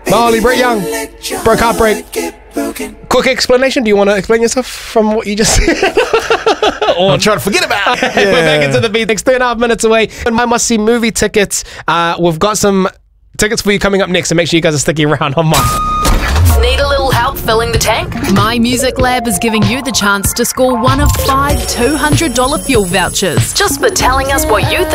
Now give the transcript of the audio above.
Marley, Brett Young, Broke Heartbreak. Quick explanation. Do you want to explain yourself from what you just said? Or I'm trying to forget about it. We're back into the beat. Next 3.5 minutes away. And my must-see movie tickets. We've got some tickets for you coming up next, so make sure you guys are sticking around on mine. Need a little help filling the tank? My Music Lab is giving you the chance to score one of 5 $200 fuel vouchers just for telling us what you think